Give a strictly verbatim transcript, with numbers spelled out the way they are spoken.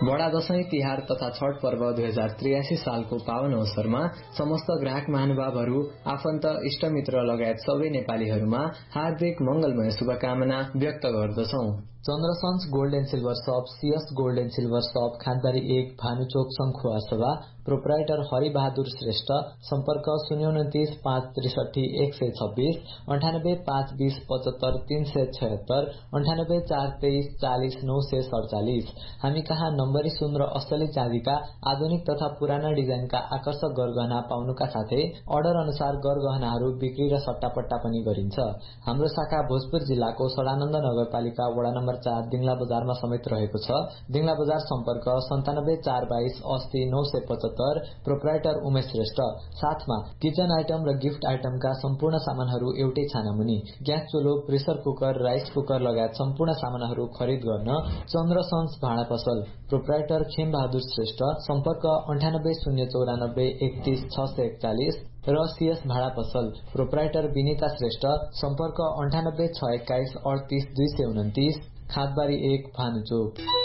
बडा दशैं तिहार तथा छठ पर्व दुई हजार त्रियासी सालको पावन अवसरमा समस्त ग्राहक महानुभावहरू आफन्त इष्टमित्र लगायत सबै नेपालीहरूमा हार्दिक मंगलमय शुभकामना व्यक्त गर्दछौ। चन्द्रसन्स गोल्ड एण्ड सिल्भर शप, सीएस गोल्ड एण्ड सिल्भर शप, खानबारी एक, भानुचोक, शंखुवा सभा, प्रोप्राइटर हरिबहादुर श्रेष्ठ, सम्पर्क शून्य उन्तिस पाँच त्रिसठी एक सय छब्बीस, अन्ठानब्बे पाँच बीस पचहत्तर तीन सय छयत्तर, अन्ठानब्बे चार तेइस चालिस नौ सय सड़चालिस। हामी कहाँ नम्बरी सुन र असली चाँदीका आधुनिक तथा पुराना डिजाइनका आकर्षक गरगहना पाउनुका साथै अर्डर अनुसार गरगहनाहरू बिक्री र सट्टापट्टा पनि गरिन्छ। हाम्रो शाखा भोजपुर जिल्लाको सदानन्द नगरपालिका वडा नम्बर चार दिङला बजारमा समेत रहेको छ। दिङला बजार सम्पर्क सन्तानब्बे चार बाइस अस्सी नौ सय पचहत्तर, प्रोप्राइटर उमेश श्रेष्ठ। साथमा किचन आइटम र गिफ्ट आइटमका सम्पूर्ण सामानहरू एउटै छानामुनि। Gas चुलो, pressure cooker, rice cooker लगायत सम्पूर्ण सामानहरू खरिद गर्न चन्द्रसन्स भाडा पसल, प्रोप्राइटर खेम बहादुर श्रेष्ठ, सम्पर्क अन्ठानब्बे शून्य चौरानब्बे एकतीस छ सय एकचालिस र सीएस भाडा पसल, प्रोप्राइटर विनिता श्रेष्ठ, सम्पर्क अन्ठानब्बे छ एक्काइस अडतीस दुई सय उन्तिस, खादबारी एक, भानुचोक।